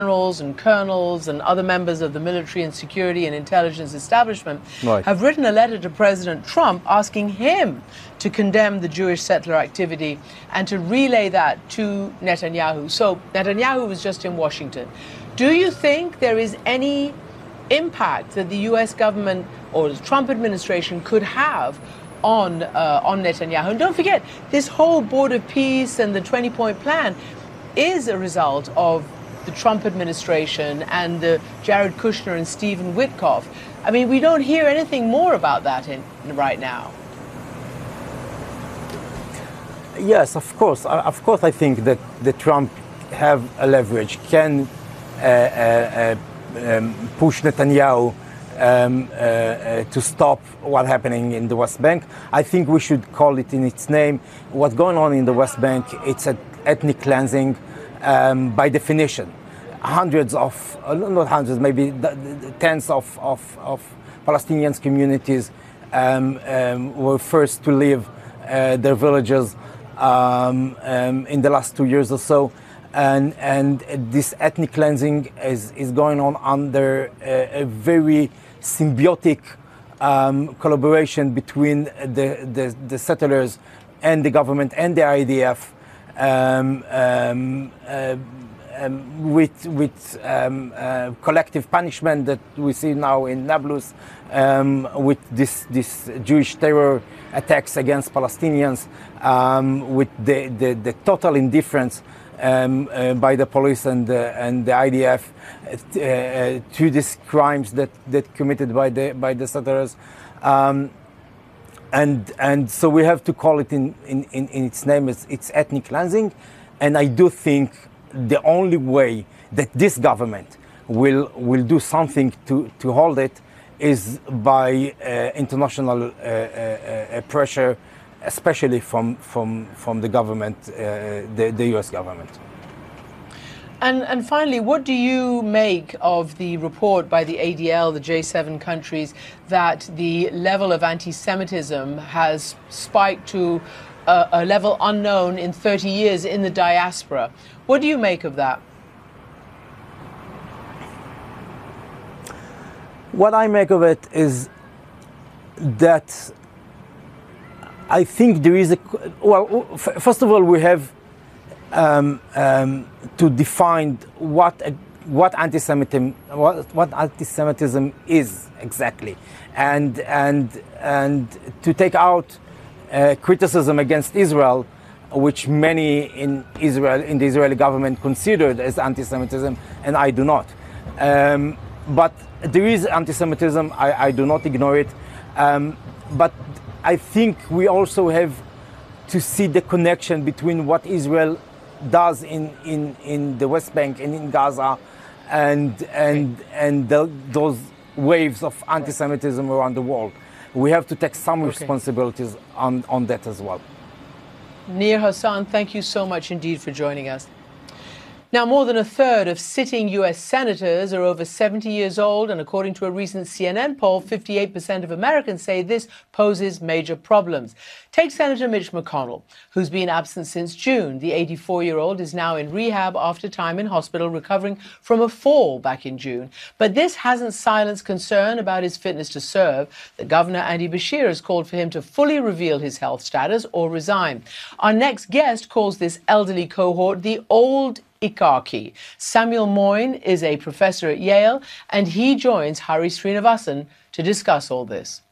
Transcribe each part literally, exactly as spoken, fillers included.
generals and colonels and other members of the military and security and intelligence establishment right. have written a letter to President Trump asking him to condemn the Jewish settler activity and to relay that to Netanyahu. So Netanyahu was just in Washington. Do you think there is any impact that the U S government or the Trump administration could have on uh, on Netanyahu? And don't forget, this whole Board of Peace and the twenty-point plan is a result of the Trump administration and the Jared Kushner and Stephen Witkoff. I mean, we don't hear anything more about that in, right now. Yes, of course. Of course, I think that the Trump have a leverage, can uh, uh, um, push Netanyahu um, uh, uh, to stop what's happening in the West Bank. I think we should call it in its name. What's going on in the West Bank, it's an ethnic cleansing. Um, by definition, hundreds of, uh, not hundreds, maybe the, the tens of, of, of Palestinian communities um, um, were first to leave uh, their villages um, um, in the last two years or so. And, and this ethnic cleansing is, is going on under a, a very symbiotic um, collaboration between the, the, the settlers and the government and the I D F. Um, um, uh, um, with with um, uh, collective punishment that we see now in Nablus, um, with this this Jewish terror attacks against Palestinians, um, with the, the, the total indifference um, uh, by the police and the, and the I D F uh, uh, to these crimes that that committed by the by the settlers. Um, And and so we have to call it in, in, in, in its name, it's, it's ethnic cleansing. And I do think the only way that this government will will do something to, to hold it is by uh, international uh, uh, pressure, especially from, from, from the government, uh, the, the U S government. And, and finally, what do you make of the report by the A D L, the G seven countries, that the level of anti-Semitism has spiked to a, a level unknown in thirty years in the diaspora? What do you make of that? What I make of it is that I think there is a, well, first of all, we have Um, um, to define what uh, what anti-Semitism what, what anti-Semitism is exactly, and and and to take out uh, criticism against Israel, which many in Israel in the Israeli government considered as anti-Semitism, and I do not. Um, but there is anti-Semitism. I, I do not ignore it. Um, but I think we also have to see the connection between what Israel does in, in, in the West Bank and in Gaza, and and and the, those waves of anti-Semitism around the world. We have to take some okay. responsibilities on, on that as well. Nir Hassan, thank you so much indeed for joining us. Now, more than a third of sitting U S senators are over seventy years old, and according to a recent C N N poll, fifty-eight percent of Americans say this poses major problems. Take Senator Mitch McConnell, who's been absent since June. The eighty-four-year-old is now in rehab after time in hospital recovering from a fall back in June. But this hasn't silenced concern about his fitness to serve. The governor, Andy Beshear, has called for him to fully reveal his health status or resign. Our next guest calls this elderly cohort the old Icarchy. Samuel Moyn is a professor at Yale, and he joins Hari Srinivasan to discuss all this.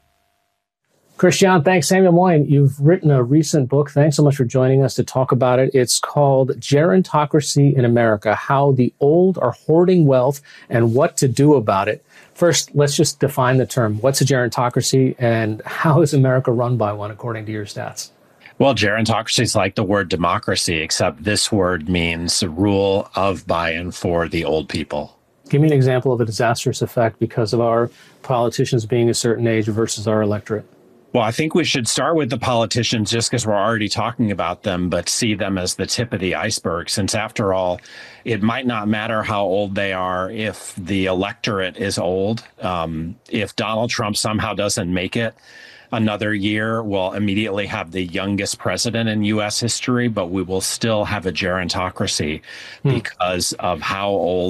Christian, thanks. Samuel Moyn, you've written a recent book. Thanks so much for joining us to talk about it. It's called Gerontocracy in America, How the Old Are Hoarding Wealth and What to Do About It. First, let's just define the term. What's a gerontocracy, and how is America run by one, according to your stats? Well, gerontocracy is like the word democracy, except this word means rule of, by, and for the old people. Give me an example of a disastrous effect because of our politicians being a certain age versus our electorate. Well, I think we should start with the politicians just because we're already talking about them, but see them as the tip of the iceberg, since after all, it might not matter how old they are if the electorate is old. Um, if Donald Trump somehow doesn't make it, another year, we'll immediately have the youngest president in U S history, but we will still have a gerontocracy hmm. because of how old